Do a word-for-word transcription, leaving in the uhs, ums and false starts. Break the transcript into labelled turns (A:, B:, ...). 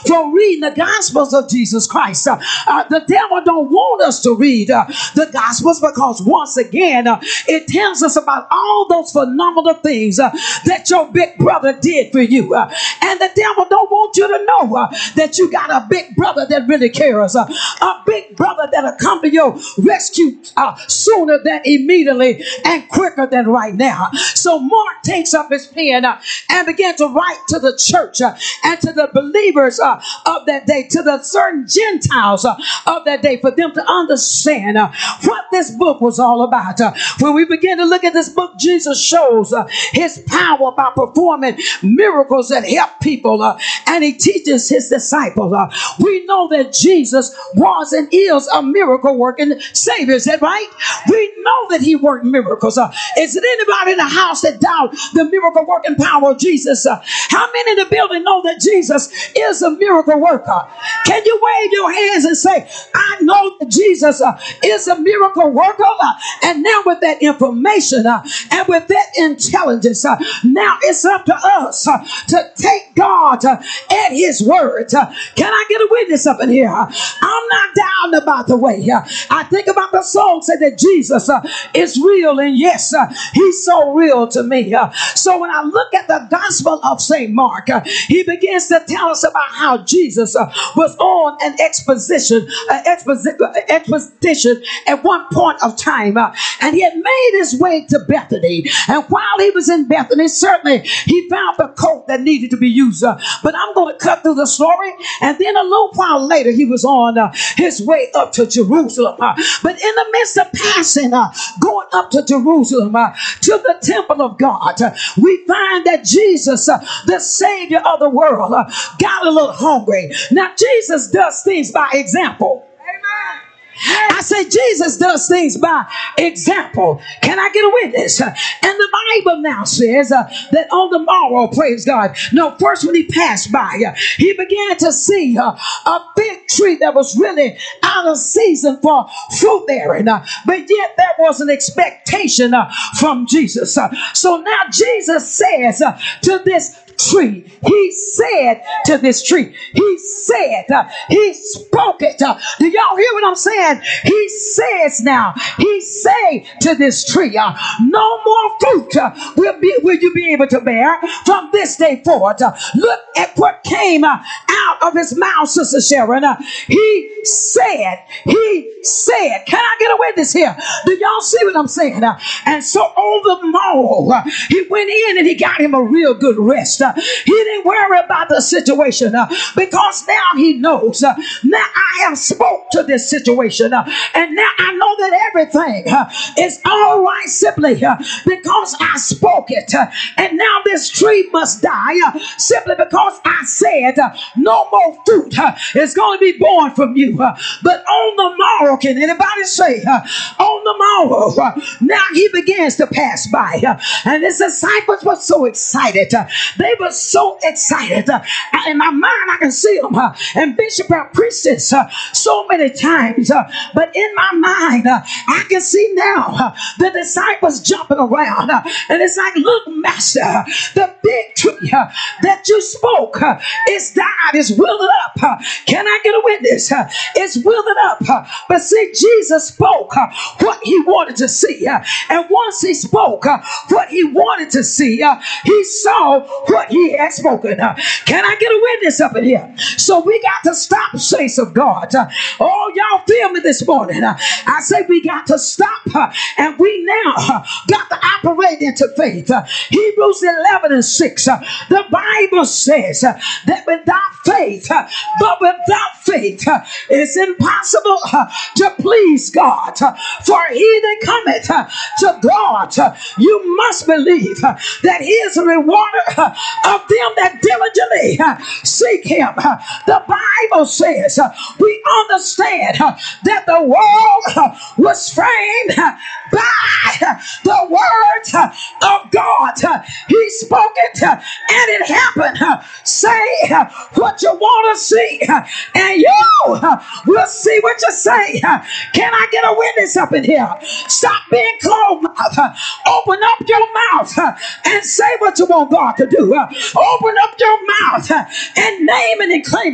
A: for reading the Gospels of Jesus Christ. Uh, uh, the devil don't want us to read uh, the Gospels because once again, uh, it tells us about all those phenomenal things uh, that your big brother did for you. Uh, and the devil don't want you to know uh, that you got a big brother that really cares. Uh, a big brother that'll come to your rescue uh, sooner than immediately and quicker than right now. So Mark takes up his pen uh, and began to write to the church uh, and to the believers uh, of that day, to the certain Gentiles uh, of that day, for them to understand uh, what this book was all about. Uh, when we begin to look at this book, Jesus shows uh, his power by performing miracles that help people, uh, and he teaches his disciples. Uh, we know that Jesus was and is a miracle working Savior. Is that right? We know that he worked miracles. Uh, is it anybody in the house that doubt the miracle working power of Jesus? Uh, how many in the building know that Jesus is a miracle worker? Can you wave your hands and say, I know that Jesus uh, is a miracle worker? Uh, and now with that information uh, and with that intelligence, uh, now it's up to us uh, to take God uh, at his word. Uh, can I get a witness up in here? Uh, I'm not down about the way. Uh, I think about the song said that Jesus uh, is real, and yes, uh, he's so real to me. Uh, so when I look at the Gospel of Saint Mark, uh, he begins to tell us about how Jesus uh, was on an exposition, uh, exposi- uh, expedition at one point of time, uh, and he had made his way to Bethany. And while he was in Bethany, certainly he found the coat that needed to be used. Uh, but I'm going to cut through the story, and then a little while later, he was on uh, his way up to Jerusalem. Uh, but in the midst of passing, uh, going up to Jerusalem, uh, to the temple of God, uh, we find that Jesus, uh, the Savior of the world, uh, got a little hungry. Now, Jesus does things by example. I say Jesus does things by example. Can I get a witness? And the Bible now says uh, that on the morrow, praise God. No, first when he passed by, uh, he began to see uh, a big tree that was really out of season for fruit bearing. Uh, but yet there was an expectation uh, from Jesus. Uh, so now Jesus says uh, to this tree, he said to this tree, he said, uh, he spoke it. Uh, do y'all hear what I'm saying? He says now, he say to this tree, uh, no more fruit uh, will be will you be able to bear from this day forward. Uh, look at what came uh, out of his mouth, Sister Sharon. Uh, he said, he said, can I get a witness here? Do y'all see what I'm saying? Uh, and so on the morrow, uh, he went in and he got him a real good rest. Uh, he didn't worry about the situation uh, because now he knows. Uh, now I have spoke to this situation uh, and now I know that everything uh, is all right simply uh, because I spoke it. Uh, and now this tree must die uh, simply because I said uh, no more fruit uh, is going to be born from you. Uh, but on the morrow, can anybody say uh, on the morrow, uh, now he begins to pass by uh, and his disciples were so excited. Uh, they were so excited. Uh, in my mind, I can see them. Uh, and Bishop have preached this uh, so many times. Uh, but in my mind, uh, I can see now uh, the disciples jumping around. Uh, and it's like, look, Master, uh, the big tree uh, that you spoke uh, is died, is withered up. Uh, can I get a witness? Uh, it's withered up. Uh, but see, Jesus spoke uh, what he wanted to see. Uh, and once he spoke uh, what he wanted to see, uh, he saw what he had spoken. Uh, can I get a witness up in here? So we got to stop, saints of God. Uh, oh, y'all feel me this morning? Uh, I say we got to stop uh, and we now uh, got to operate into faith. Uh, Hebrews eleven and six, uh, the Bible says uh, that without faith, uh, but without faith, uh, it's impossible uh, to please God. Uh, for he that cometh uh, to God, uh, you must believe uh, that he is a rewarder uh, of them that diligently uh, seek him. Uh, the Bible says uh, we understand uh, that the world uh, was framed uh, by uh, the word uh, of God. Uh, he spoke it uh, and it happened. Uh, say uh, what you want to see uh, and you uh, will see what you say. Uh, can I get a witness up in here? Stop being closed mouth. Uh, open up your mouth uh, and say what you want God to do. Uh, open up your mouth uh, and name it and claim it.